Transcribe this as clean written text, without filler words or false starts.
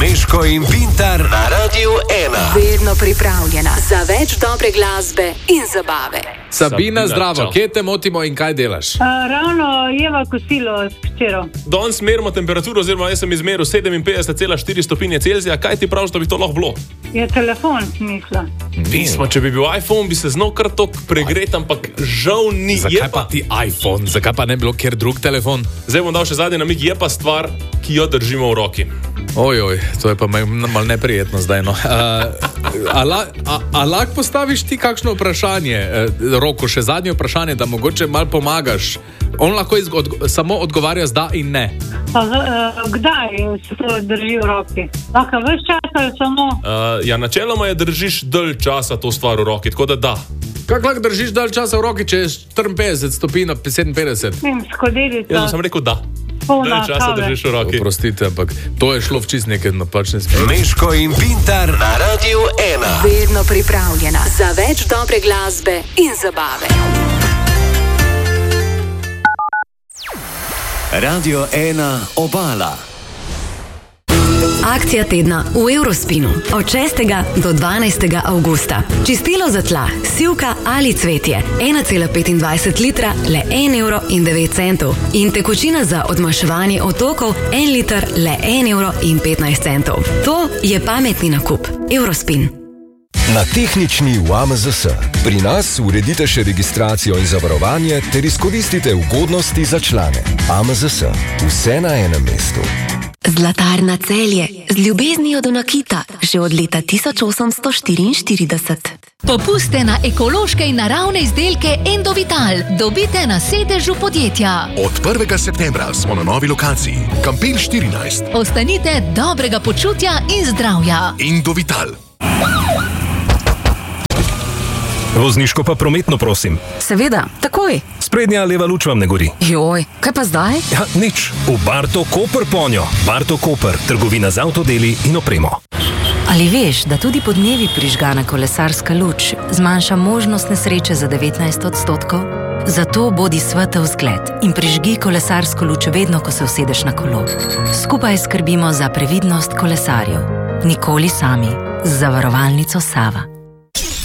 Meško in Pintar na Radiu 1. Vedno pripravljena za več dobre glasbe in zabave. Sabina, zdravo, kje te motimo in kaj delaš? Ravno jeva kosilo s hčero. Danes merimo temperaturo, oziroma jaz sem izmeril 57,4 stopinje Celzija. Kaj ti praviš, da bi to lahko bilo? Je telefon, misla. Pismo, če bi bil iPhone, bi se znal kar toliko pregret, ampak žal ni. Zakaj pa ti iPhone? Zakaj pa ne bilo kjer drug telefon? Zdaj bom dal še zadnji namig, je pa stvar, ki jo držimo v roki. Ojoj, to je pa malo neprijetno zdaj, no. A lahko postaviš ti kakšno vprašanje, Roku, še zadnje vprašanje, da mogoče malo pomagaš? On lahko samo odgovarja z da in ne. Pa kdaj se to drži v roki? Lahko ves čas ali samo? Ja, načeloma je držiš dalj časa to stvar v roki, tako da da. Kako lahko držiš dalj časa v roki, če je 54 stopinj na 57? Skodelica. Jaz sem rekel da. Dalj časa držiš v roki. Oprostite, ampak to je šlo v čist neke napačne smeri. Meško in Pintar na Radiu 1. Vedno pripravljena za več dobre glasbe in zabave. Radio 1 Obala. Akcija tedna v Eurospinu od 6. do 12. avgusta. Čistilo za tla, sivka ali cvetje 1,25 litra le 1,09 €. In tekočina za odmaševanje otokov 1 liter le 1,15 €. To je pametni nakup. Eurospin. Na tehnični v AMZS. Pri nas uredite še registracijo in zavarovanje ter izkoristite ugodnosti za člane. AMZS. Vse na enem mestu. Zlatarna Celje z ljubeznijo do nakita že od leta 1844. Popuste na ekološke in naravne izdelke Endovital dobite na sedežu podjetja. Od 1. septembra smo na novi lokaciji, Kampel 14. Ostanite dobrega počutja in zdravja. Endovital. Vozniško pa prometno, prosim. Seveda, takoj. Sprednja leva luč vam ne gori. Joj, kaj pa zdaj? Ja, nič. V Barto Koper ponjo. Barto Koper, trgovina z avtodeli in opremo. Ali veš, da tudi podnevi prižgana kolesarska luč zmanjša možnost nesreče za 19%? Zato bodi svetel zgled in prižgi kolesarsko luč vedno, ko se usedeš na kolo. Skupaj skrbimo za previdnost kolesarjev. Nikoli sami. Z zavarovalnico Sava.